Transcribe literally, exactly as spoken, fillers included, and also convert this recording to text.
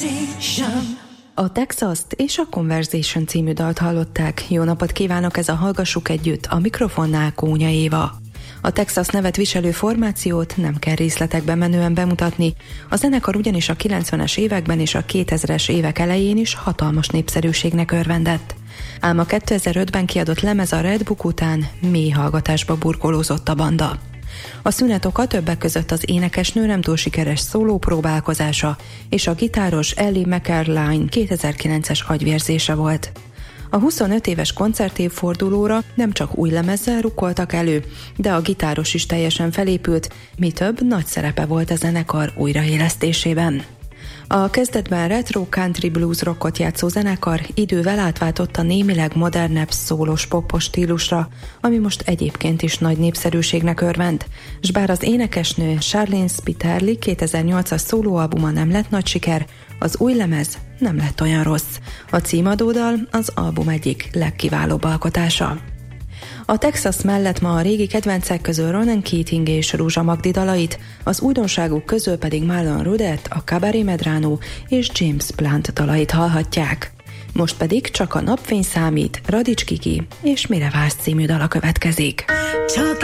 A Texast és a Conversation című dalt hallották. Jó napot kívánok, ez a Hallgassuk Együtt, a mikrofonnál Kónya Éva. A Texas nevet viselő formációt nem kell részletekben menően bemutatni. A zenekar ugyanis a kilencvenes években és a kétezres évek elején is hatalmas népszerűségnek örvendett. Ám a kétezer-ötben kiadott lemez a Red Book után mély hallgatásba burkolózott a banda. A szünet oka többek között az énekesnő nem túl sikeres szóló próbálkozása és a gitáros Ellie McCarline kétezer-kilences agyvérzése volt. A huszonöt éves koncertévfordulóra nem csak új lemezzel rukkoltak elő, de a gitáros is teljesen felépült, mi több, nagy szerepe volt a zenekar újraélesztésében. A kezdetben retro country blues rockot játszó zenekar idővel átváltott a némileg modernebb szólós popos stílusra, ami most egyébként is nagy népszerűségnek örvend, s bár az énekesnő Charlene Spiteri kétezer-nyolcas szólóalbuma nem lett nagy siker, az új lemez nem lett olyan rossz. A címadódal az album egyik legkiválóbb alkotása. A Texas mellett ma a régi kedvencek közül Ronan Keating és Rúzsa Magdi dalait, az újdonságuk közül pedig Marlon Rudet, a Cabaret Medrano és James Blunt dalait hallhatják. Most pedig Csak a napfény számít, Radics Kiki és Mire vársz című dala következik. Csak